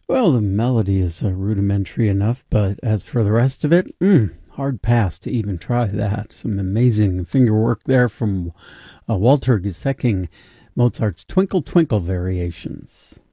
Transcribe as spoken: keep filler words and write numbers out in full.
Well, the melody is uh, rudimentary enough, but as for the rest of it, mm, hard pass to even try that. Some amazing finger work there from uh, Walter Gesecking, Mozart's Twinkle Twinkle Variations.